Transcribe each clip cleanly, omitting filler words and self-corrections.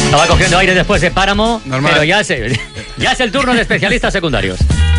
Estaba cogiendo aire después de Páramo, Normal. pero ya es el turno de especialistas secundarios.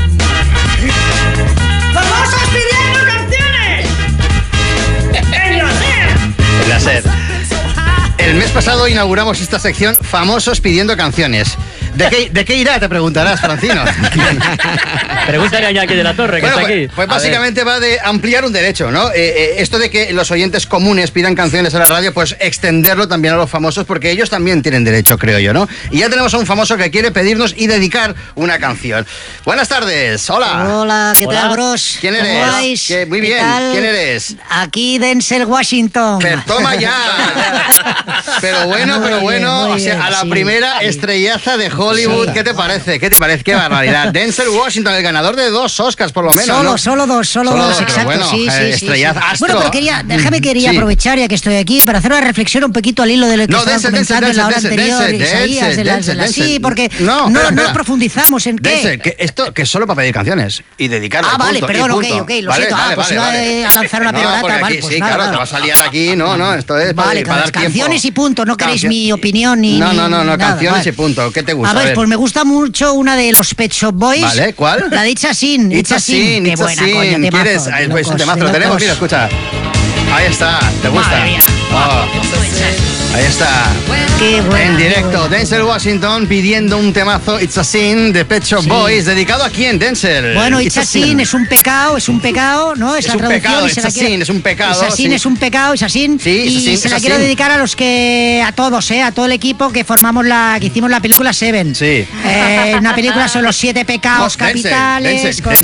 ¡Famosos pidiendo canciones! ¡En la SER! La SER. El mes pasado inauguramos esta sección Famosos pidiendo canciones. ¿De qué irá? Te preguntarás, Francino. Pregúntale a Iñaki de la Torre, que Bueno, está aquí. pues básicamente va de ampliar un derecho, ¿no? Esto de que los oyentes comunes pidan canciones a la radio, pues extenderlo también a los famosos, porque ellos también tienen derecho, creo yo, ¿no? Y ya tenemos a un famoso que quiere pedirnos y dedicar una canción. Buenas tardes, hola. Hola, ¿qué Hola. tal, bros? ¿Quién ¿Cómo eres? vais? Muy ¿Qué bien, tal? ¿quién eres? Aquí Denzel Washington. Pero toma ya. Pero bueno, Muy bien, o muy sea, bien, a la sí. primera estrellaza de Hollywood. Sí. ¿Qué te parece? ¿Qué te parece? Qué barbaridad. Denzel Washington, el ganador de 2 Oscars por lo menos, ¿no? Solo dos, pero exacto, bueno, sí. estrellaza, astro. Bueno, pero quería Sí. aprovechar, ya que estoy aquí, para hacer una reflexión un poquito al hilo de lo que estaban comentando en la hora anterior, Isaías, de las... Sí, porque no profundizamos en qué. Denzel, que es solo para pedir canciones y dedicarle. Ah, vale, punto, perdón, y punto. ok, lo siento. Pues iba a lanzar una pelota, porque vale, aquí, pues sí, nada, claro, nada. te vas a liar aquí, no, esto es para Vale, dar tiempo. canciones y punto, no queréis mi opinión ni... No, nada, canciones vale. y punto. ¿Qué te gusta? A ver, pues me gusta mucho una de los Pet Shop Boys. Vale, ¿cuál? La de It's a Sin. It's a Sin, Qué It's a buena, Sin. coño, temazo. ¿Quieres? de Pues locos, temazo, de lo tenemos, locos. mira, escucha. Ahí está, ¿te gusta? Madre mía. Oh, ahí está. Qué buena, En qué directo, buena. Denzel Washington pidiendo un temazo It's a Sin de Pet Shop Sí. Boys. ¿Dedicado a quién, Denzel? Bueno, It's a Sin es un pecado, ¿no? Es la un traducción pecado, y se It's la a quiero- Sin, es un pecado, It's a Sin sí. es un pecado, It's a Sin. Sí, It's a Y Sin, se It's la a quiero Sin. dedicar a todos, a todo el equipo que que hicimos la película Seven. Sí. Una película sobre los 7 pecados No, Denzel, capitales. Denzel,